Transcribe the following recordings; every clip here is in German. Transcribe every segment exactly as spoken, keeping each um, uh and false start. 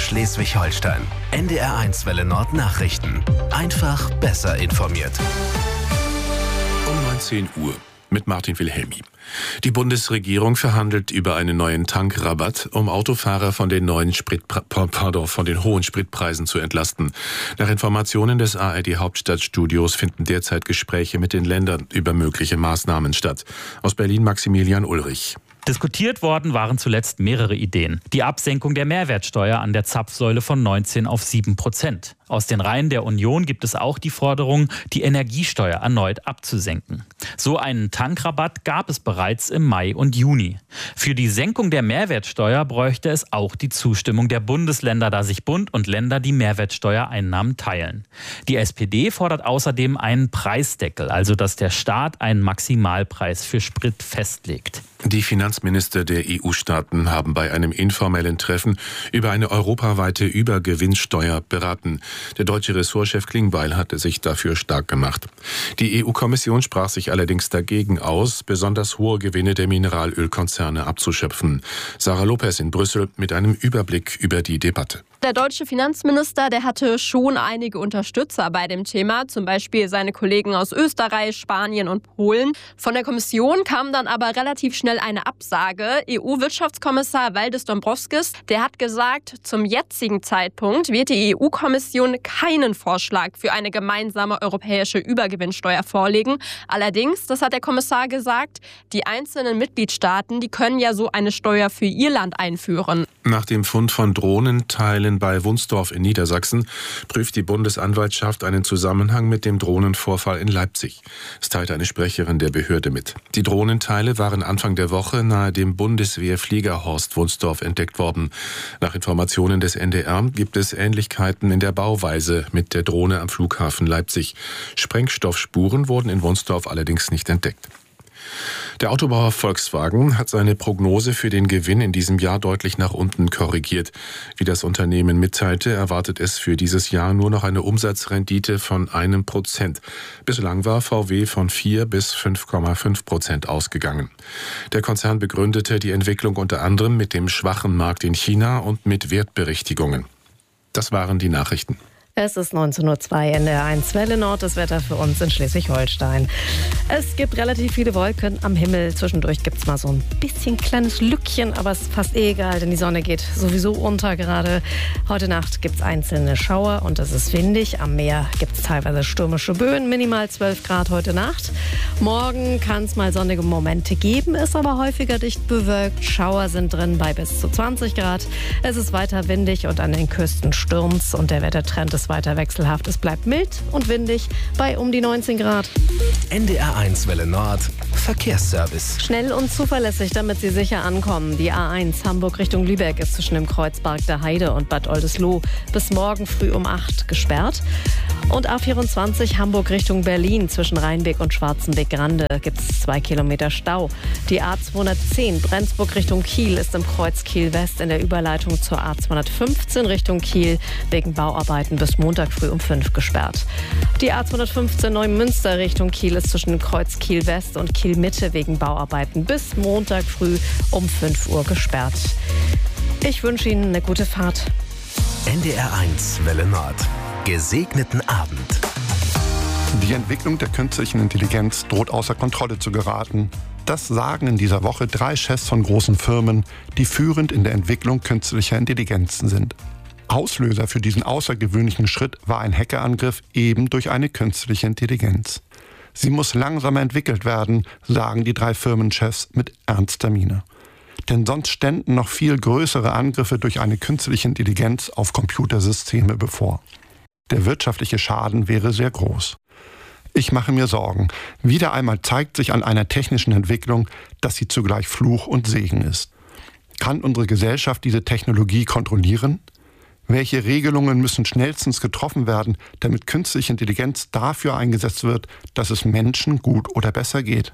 Schleswig-Holstein. N D R eins Welle Nord Nachrichten. Einfach besser informiert. Um neunzehn Uhr mit Martin Wilhelmi. Die Bundesregierung verhandelt über einen neuen Tankrabatt, um Autofahrer von den neuen Sprit, pardon, von den hohen Spritpreisen zu entlasten. Nach Informationen des A R D Hauptstadtstudios finden derzeit Gespräche mit den Ländern über mögliche Maßnahmen statt. Aus Berlin Maximilian Ulrich. Diskutiert worden waren zuletzt mehrere Ideen. Die Absenkung der Mehrwertsteuer an der Zapfsäule von neunzehn auf sieben Prozent. Aus den Reihen der Union gibt es auch die Forderung, die Energiesteuer erneut abzusenken. So einen Tankrabatt gab es bereits im Mai und Juni. Für die Senkung der Mehrwertsteuer bräuchte es auch die Zustimmung der Bundesländer, da sich Bund und Länder die Mehrwertsteuereinnahmen teilen. Die S P D fordert außerdem einen Preisdeckel, also dass der Staat einen Maximalpreis für Sprit festlegt. Die Finanzminister der E U-Staaten haben bei einem informellen Treffen über eine europaweite Übergewinnsteuer beraten. Der deutsche Ressortchef Klingbeil hatte sich dafür stark gemacht. Die E U-Kommission sprach sich allerdings dagegen aus, besonders hohe Gewinne der Mineralölkonzerne abzuschöpfen. Sarah Lopez in Brüssel mit einem Überblick über die Debatte. Der deutsche Finanzminister, der hatte schon einige Unterstützer bei dem Thema, zum Beispiel seine Kollegen aus Österreich, Spanien und Polen. Von der Kommission kam dann aber relativ schnell eine Absage. E U-Wirtschaftskommissar Valdis Dombrovskis, der hat gesagt, zum jetzigen Zeitpunkt wird die E U-Kommission keinen Vorschlag für eine gemeinsame europäische Übergewinnsteuer vorlegen. Allerdings, das hat der Kommissar gesagt, die einzelnen Mitgliedstaaten, die können ja so eine Steuer für ihr Land einführen. Nach dem Fund von Drohnenteilen bei Wunsdorf in Niedersachsen prüft die Bundesanwaltschaft einen Zusammenhang mit dem Drohnenvorfall in Leipzig. Es teilte eine Sprecherin der Behörde mit. Die Drohnenteile waren Anfang der Woche nahe dem Bundeswehrfliegerhorst Wunsdorf entdeckt worden. Nach Informationen des N D R gibt es Ähnlichkeiten in der Bauweise mit der Drohne am Flughafen Leipzig. Sprengstoffspuren wurden in Wunsdorf allerdings nicht entdeckt. Der Autobauer Volkswagen hat seine Prognose für den Gewinn in diesem Jahr deutlich nach unten korrigiert. Wie das Unternehmen mitteilte, erwartet es für dieses Jahr nur noch eine Umsatzrendite von einem Prozent. Bislang war V W von vier bis fünf Komma fünf Prozent ausgegangen. Der Konzern begründete die Entwicklung unter anderem mit dem schwachen Markt in China und mit Wertberichtigungen. Das waren die Nachrichten. Es ist neunzehn Uhr zwei, N D R eins Welle Nord, das Wetter für uns in Schleswig-Holstein. Es gibt relativ viele Wolken am Himmel. Zwischendurch gibt es mal so ein bisschen kleines Lückchen, aber es ist fast eh egal, denn die Sonne geht sowieso unter gerade. Heute Nacht gibt es einzelne Schauer und es ist windig. Am Meer gibt es teilweise stürmische Böen, minimal zwölf Grad heute Nacht. Morgen kann es mal sonnige Momente geben, ist aber häufiger dicht bewölkt. Schauer sind drin bei bis zu zwanzig Grad. Es ist weiter windig und an den Küsten stürmt's und der Wettertrend ist weiter wechselhaft. Es bleibt mild und windig bei um die neunzehn Grad. N D R eins Welle Nord Verkehrsservice. Schnell und zuverlässig, damit Sie sicher ankommen. Die A eins Hamburg Richtung Lübeck ist zwischen dem Kreuzberg der Heide und Bad Oldesloe bis morgen früh um acht gesperrt. Und A vierundzwanzig Hamburg Richtung Berlin zwischen Rheinbeck und Schwarzenbeck-Grande gibt es zwei Kilometer Stau. Die A zweihundertzehn Brenzburg Richtung Kiel ist im Kreuz Kiel-West in der Überleitung zur A zweihundertfünfzehn Richtung Kiel wegen Bauarbeiten bis Montag früh um fünf gesperrt. Die A zweihundertfünfzehn Neumünster Richtung Kiel ist zwischen dem Kreuz Kiel-West und Kiel-Mitte wegen Bauarbeiten bis Montag früh um fünf Uhr gesperrt. Ich wünsche Ihnen eine gute Fahrt. N D R eins Welle Nord. Gesegneten Abend. Die Entwicklung der künstlichen Intelligenz droht außer Kontrolle zu geraten. Das sagen in dieser Woche drei Chefs von großen Firmen, die führend in der Entwicklung künstlicher Intelligenzen sind. Auslöser für diesen außergewöhnlichen Schritt war ein Hackerangriff eben durch eine künstliche Intelligenz. Sie muss langsamer entwickelt werden, sagen die drei Firmenchefs mit ernster Miene. Denn sonst ständen noch viel größere Angriffe durch eine künstliche Intelligenz auf Computersysteme bevor. Der wirtschaftliche Schaden wäre sehr groß. Ich mache mir Sorgen. Wieder einmal zeigt sich an einer technischen Entwicklung, dass sie zugleich Fluch und Segen ist. Kann unsere Gesellschaft diese Technologie kontrollieren? Welche Regelungen müssen schnellstens getroffen werden, damit künstliche Intelligenz dafür eingesetzt wird, dass es Menschen gut oder besser geht?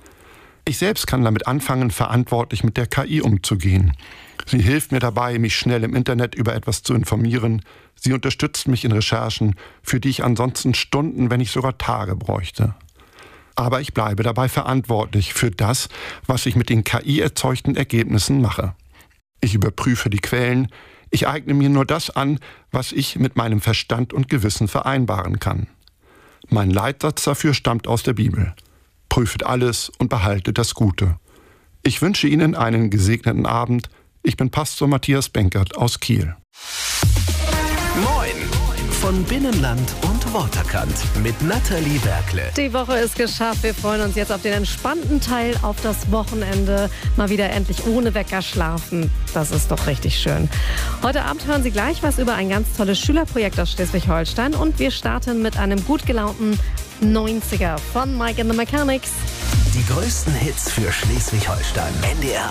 Ich selbst kann damit anfangen, verantwortlich mit der K I umzugehen. Sie hilft mir dabei, mich schnell im Internet über etwas zu informieren. Sie unterstützt mich in Recherchen, für die ich ansonsten Stunden, wenn nicht sogar Tage bräuchte. Aber ich bleibe dabei verantwortlich für das, was ich mit den K I-erzeugten Ergebnissen mache. Ich überprüfe die Quellen. Ich eigne mir nur das an, was ich mit meinem Verstand und Gewissen vereinbaren kann. Mein Leitsatz dafür stammt aus der Bibel. Prüfet alles und behaltet das Gute. Ich wünsche Ihnen einen gesegneten Abend. Ich bin Pastor Matthias Benkert aus Kiel. Moin von Binnenland und Waterkant mit Nathalie Berkle. Die Woche ist geschafft. Wir freuen uns jetzt auf den entspannten Teil, auf das Wochenende. Mal wieder endlich ohne Wecker schlafen. Das ist doch richtig schön. Heute Abend hören Sie gleich was über ein ganz tolles Schülerprojekt aus Schleswig-Holstein. Und wir starten mit einem gut gelaunten neunziger von Mike and the Mechanics. Die größten Hits für Schleswig-Holstein. N D R